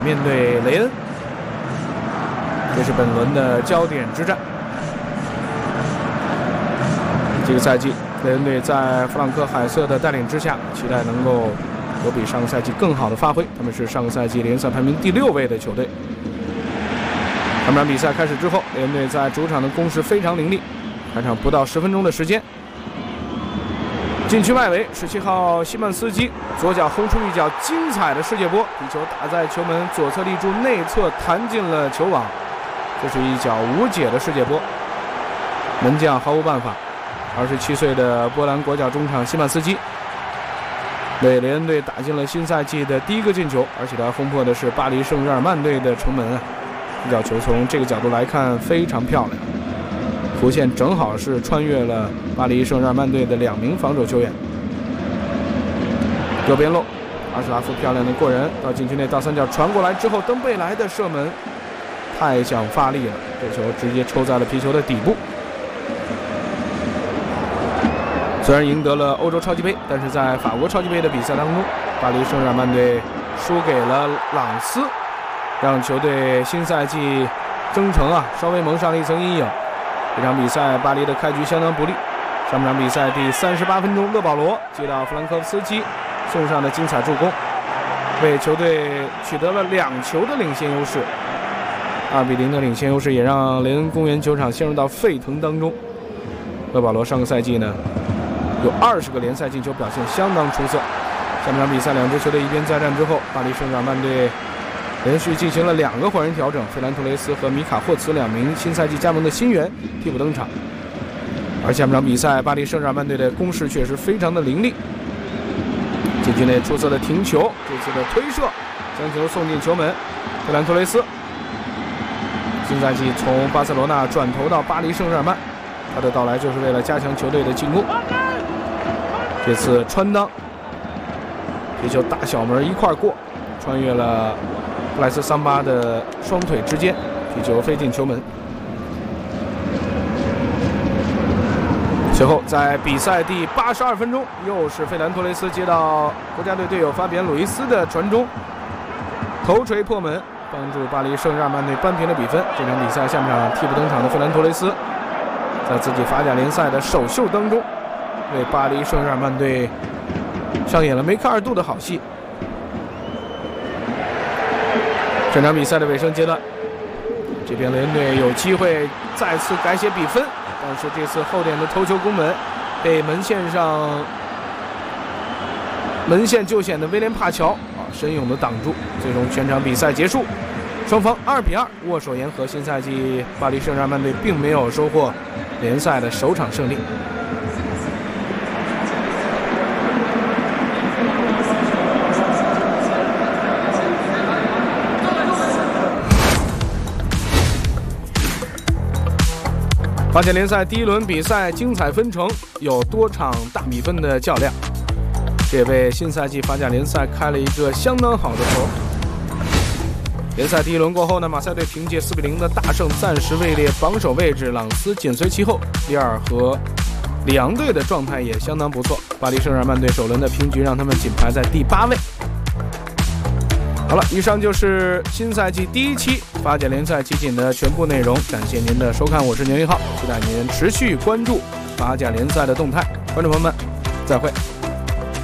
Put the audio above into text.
面对雷恩，这是本轮的焦点之战。这个赛季，雷恩队在弗朗克·海瑟的带领之下，期待能够有比上个赛季更好的发挥。他们是上个赛季联赛排名第6位的球队。上场比赛开始之后，雷恩队在主场的攻势非常凌厉。开场不到10分钟的时间，禁区外围17号西曼斯基左脚轰出一脚精彩的世界波，皮球打在球门左侧立柱内侧，弹进了球网。这是一脚无解的世界波，门将毫无办法。27岁的波兰国脚中场西曼斯基为雷恩队打进了新赛季的第1个进球，而且他轰破的是巴黎圣日耳曼队的城门啊！这脚球从这个角度来看非常漂亮，弧线正好是穿越了巴黎圣日耳曼队的2名防守球员。右边路，阿什拉夫漂亮的过人到禁区内，倒三角传过来之后，登贝莱的射门太想发力了，这球直接抽在了皮球的底部。虽然赢得了欧洲超级杯，但是在法国超级杯的比赛当中，巴黎圣日耳曼队输给了朗斯，让球队新赛季征程稍微蒙上了一层阴影。这场比赛巴黎的开局相当不利，上半场比赛第38分钟，勒保罗接到弗兰科夫斯基送上的精彩助攻，为球队取得了2球的领先优势。2比0的领先优势也让雷恩公园球场陷入到沸腾当中。勒保罗上个赛季呢有20个联赛进球，表现相当出色。下半场比赛2支球队一边再战之后，巴黎圣日耳曼队连续进行了2个换人调整，费兰托雷斯和米卡霍茨2名新赛季加盟的新援替补登场。而下半场比赛，巴黎圣日耳曼队的攻势确实非常的凌厉，禁区内出色的停球，这次的推射将球送进球门。费兰托雷斯新赛季从巴塞罗那转投到巴黎圣日耳曼，他的到来就是为了加强球队的进攻。这次穿裆，皮球大小门一块过，穿越了布莱斯桑巴的双腿之间，皮球飞进球门。随后在比赛第82分钟，又是费兰托雷斯接到国家队队友法比安·鲁伊斯的传中，头锤破门，帮助巴黎圣日耳曼队扳平了比分。这场比赛下半场替补登场的费兰托雷斯在自己法甲联赛的首秀当中，为巴黎圣日耳曼队上演了梅开2度的好戏。这场比赛的尾声阶段，这边雷恩队有机会再次改写比分，但是这次后点的头球攻门被门线救险的威廉帕乔神勇的挡住，最终全场比赛结束，双方2比2握手言和。新赛季巴黎圣日耳曼队并没有收获联赛的首场胜利。法甲联赛第1轮比赛精彩纷呈，有多场大比分的较量，这也为新赛季法甲联赛开了一个相当好的头。联赛第1轮过后呢，马赛队凭借4比0的大胜，暂时位列榜首位置，朗斯紧随其后。里尔和里昂队的状态也相当不错，巴黎圣日耳曼队首轮的平局让他们仅排在第8位。好了，以上就是新赛季第1期法甲联赛集锦的全部内容，感谢您的收看，我是牛一浩，期待您持续关注法甲联赛的动态。观众朋友们，再会。